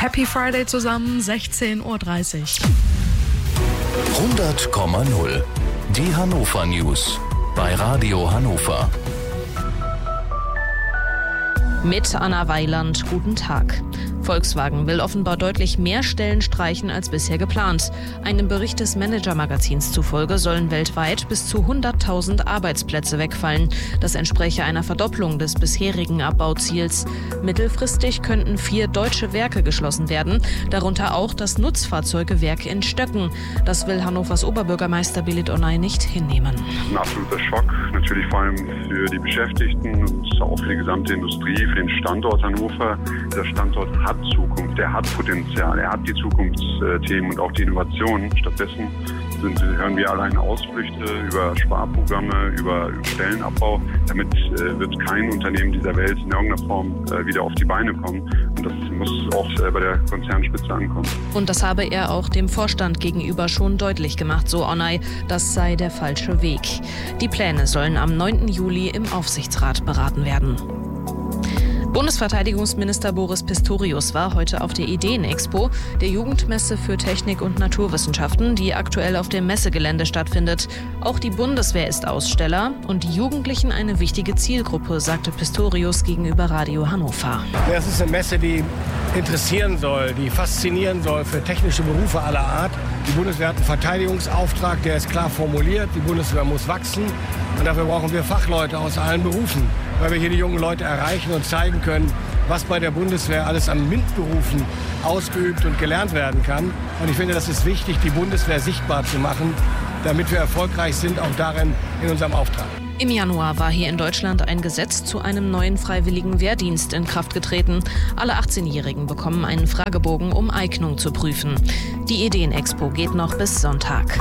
Happy Friday zusammen, 16:30 Uhr. 100,0. Die Hannover News bei Radio Hannover. Mit Anna Weiland, guten Tag. Volkswagen will offenbar deutlich mehr Stellen streichen als bisher geplant. Einem Bericht des Manager-Magazins zufolge sollen weltweit bis zu 100.000 Arbeitsplätze wegfallen. Das entspräche einer Verdopplung des bisherigen Abbauziels. Mittelfristig könnten 4 deutsche Werke geschlossen werden, darunter auch das Nutzfahrzeugewerk in Stöcken. Das will Hannovers Oberbürgermeister Belit Onay nicht hinnehmen. Ein absoluter Schock, natürlich vor allem für die Beschäftigten und auch für die gesamte Industrie, für den Standort Hannover. Der Standort hat Zukunft, er hat Potenzial, er hat die Zukunftsthemen und auch die Innovationen. Stattdessen hören wir allein Ausflüchte über Sparprogramme, über Stellenabbau. Damit wird kein Unternehmen dieser Welt in irgendeiner Form wieder auf die Beine kommen. Und das muss auch bei der Konzernspitze ankommen. Und das habe er auch dem Vorstand gegenüber schon deutlich gemacht, so Onay. Das sei der falsche Weg. Die Pläne sollen am 9. Juli im Aufsichtsrat beraten werden. Bundesverteidigungsminister Boris Pistorius war heute auf der Ideen-Expo, der Jugendmesse für Technik und Naturwissenschaften, die aktuell auf dem Messegelände stattfindet. Auch die Bundeswehr ist Aussteller und die Jugendlichen eine wichtige Zielgruppe, sagte Pistorius gegenüber Radio Hannover. Das ist eine Messe, die interessieren soll, die faszinieren soll für technische Berufe aller Art. Die Bundeswehr hat einen Verteidigungsauftrag, der ist klar formuliert. Die Bundeswehr muss wachsen und dafür brauchen wir Fachleute aus allen Berufen, weil wir hier die jungen Leute erreichen und zeigen können, was bei der Bundeswehr alles an MINT-Berufen ausgeübt und gelernt werden kann. Und ich finde, das ist wichtig, die Bundeswehr sichtbar zu machen, damit wir erfolgreich sind, auch darin in unserem Auftrag. Im Januar war hier in Deutschland ein Gesetz zu einem neuen freiwilligen Wehrdienst in Kraft getreten. Alle 18-Jährigen bekommen einen Fragebogen, um Eignung zu prüfen. Die Ideen-Expo geht noch bis Sonntag.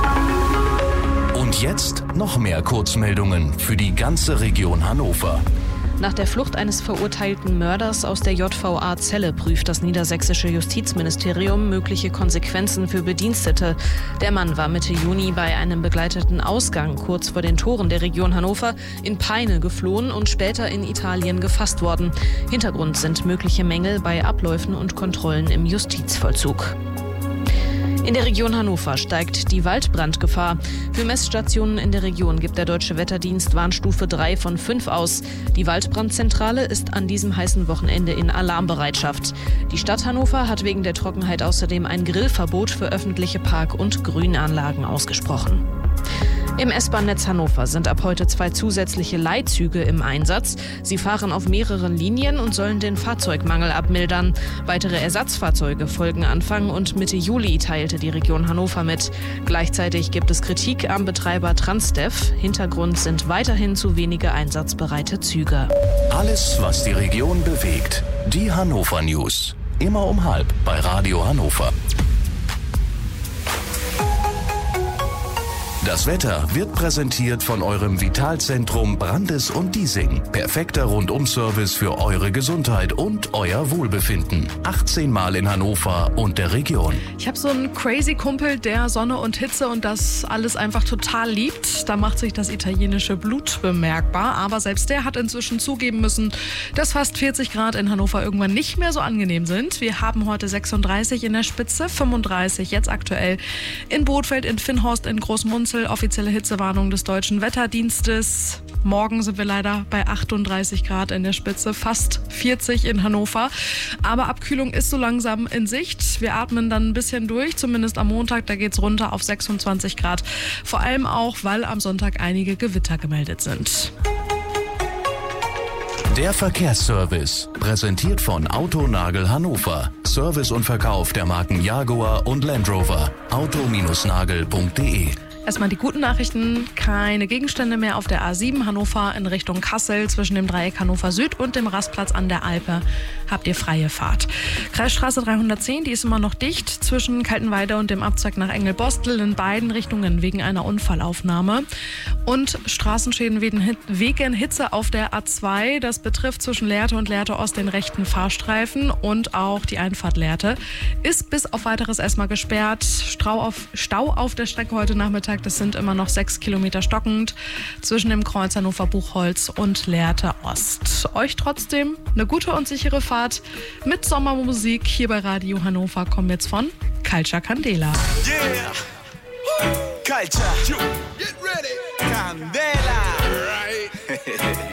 Und jetzt noch mehr Kurzmeldungen für die ganze Region Hannover. Nach der Flucht eines verurteilten Mörders aus der JVA Celle prüft das niedersächsische Justizministerium mögliche Konsequenzen für Bedienstete. Der Mann war Mitte Juni bei einem begleiteten Ausgang kurz vor den Toren der Region Hannover in Peine geflohen und später in Italien gefasst worden. Hintergrund sind mögliche Mängel bei Abläufen und Kontrollen im Justizvollzug. In der Region Hannover steigt die Waldbrandgefahr. Für Messstationen in der Region gibt der Deutsche Wetterdienst Warnstufe 3 von 5 aus. Die Waldbrandzentrale ist an diesem heißen Wochenende in Alarmbereitschaft. Die Stadt Hannover hat wegen der Trockenheit außerdem ein Grillverbot für öffentliche Park- und Grünanlagen ausgesprochen. Im S-Bahn-Netz Hannover sind ab heute 2 zusätzliche Leihzüge im Einsatz. Sie fahren auf mehreren Linien und sollen den Fahrzeugmangel abmildern. Weitere Ersatzfahrzeuge folgen Anfang und Mitte Juli, teilte die Region Hannover mit. Gleichzeitig gibt es Kritik am Betreiber Transdev. Hintergrund sind weiterhin zu wenige einsatzbereite Züge. Alles, was die Region bewegt. Die Hannover News. Immer um 12:30 bei Radio Hannover. Das Wetter wird präsentiert von eurem Vitalzentrum Brandes und Diesing. Perfekter Rundum-Service für eure Gesundheit und euer Wohlbefinden. 18 Mal in Hannover und der Region. Ich habe so einen crazy Kumpel, der Sonne und Hitze und das alles einfach total liebt. Da macht sich das italienische Blut bemerkbar. Aber selbst der hat inzwischen zugeben müssen, dass fast 40 Grad in Hannover irgendwann nicht mehr so angenehm sind. Wir haben heute 36 in der Spitze, 35 jetzt aktuell in Bothfeld, in Finnhorst, in Großmunzel. Offizielle Hitzewarnung des Deutschen Wetterdienstes. Morgen sind wir leider bei 38 Grad in der Spitze, fast 40 in Hannover. Aber Abkühlung ist so langsam in Sicht. Wir atmen dann ein bisschen durch, zumindest am Montag. Da geht's runter auf 26 Grad. Vor allem auch, weil am Sonntag einige Gewitter gemeldet sind. Der Verkehrsservice, präsentiert von Autonagel Hannover. Service und Verkauf der Marken Jaguar und Land Rover. auto-nagel.de. Erstmal die guten Nachrichten. Keine Gegenstände mehr auf der A7 Hannover in Richtung Kassel zwischen dem Dreieck Hannover Süd und dem Rastplatz an der Alpe. Habt ihr freie Fahrt. Kreisstraße 310, die ist immer noch dicht zwischen Kaltenweide und dem Abzweig nach Engelbostel in beiden Richtungen wegen einer Unfallaufnahme. Und Straßenschäden wegen Hitze auf der A2. Das betrifft zwischen Lehrte und Lehrte Ost den rechten Fahrstreifen und auch die Einfahrt Lehrte. Ist bis auf weiteres erstmal gesperrt. Stau auf der Strecke heute Nachmittag gesagt, es sind immer noch 6 Kilometer stockend zwischen dem Kreuz Hannover-Buchholz und Lehrte Ost. Euch trotzdem eine gute und sichere Fahrt mit Sommermusik hier bei Radio Hannover. Kommen jetzt von Culture Candela. Yeah! Culture! Get ready! Candela! Right!